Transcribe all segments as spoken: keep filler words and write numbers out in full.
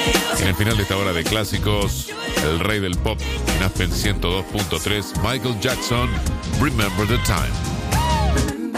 En el final de esta hora de clásicos, el rey del pop en Aspen ciento dos punto tres, Michael Jackson, Remember the Time.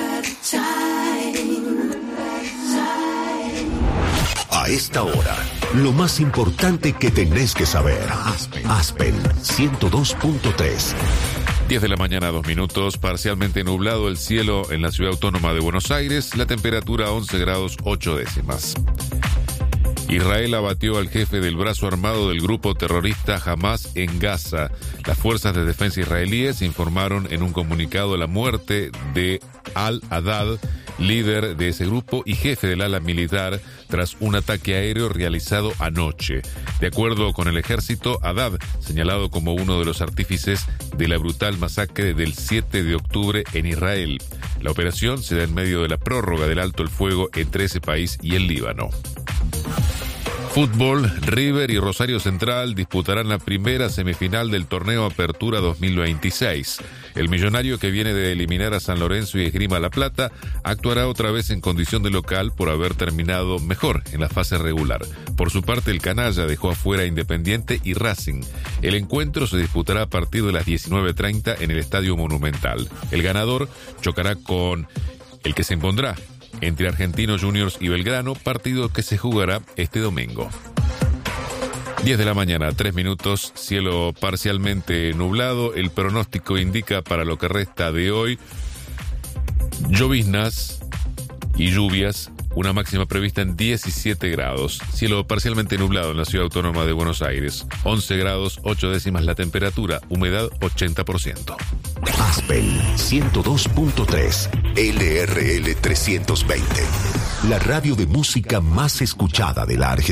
A esta hora, lo más importante que tenés que saber. Aspen, Aspen ciento dos punto tres. diez de la mañana, dos minutos, parcialmente nublado el cielo en la ciudad autónoma de Buenos Aires, la temperatura once grados ocho décimas. Israel abatió al jefe del brazo armado del grupo terrorista Hamas en Gaza. Las fuerzas de defensa israelíes informaron en un comunicado la muerte de Al-Haddad, líder de ese grupo y jefe del ala militar, tras un ataque aéreo realizado anoche. De acuerdo con el ejército, Haddad, señalado como uno de los artífices de la brutal masacre del siete de octubre en Israel. La operación se da en medio de la prórroga del alto el fuego entre ese país y el Líbano. Fútbol, River y Rosario Central disputarán la primera semifinal del torneo Apertura dos mil veintiséis. El millonario, que viene de eliminar a San Lorenzo y Esgrima La Plata, actuará otra vez en condición de local por haber terminado mejor en la fase regular. Por su parte, el canalla dejó afuera a Independiente y Racing. El encuentro se disputará a partir de las diecinueve treinta en el Estadio Monumental. El ganador chocará con el que se impondrá entre Argentinos Juniors y Belgrano, partido que se jugará este domingo. diez de la mañana, tres minutos, cielo parcialmente nublado. El pronóstico indica para lo que resta de hoy lloviznas y lluvias, una máxima prevista en diecisiete grados. Cielo parcialmente nublado en la ciudad autónoma de Buenos Aires, once grados ocho décimas la temperatura, humedad ochenta por ciento. Aspen ciento dos punto tres, L R L trescientos veinte, la radio de música más escuchada de la Argentina.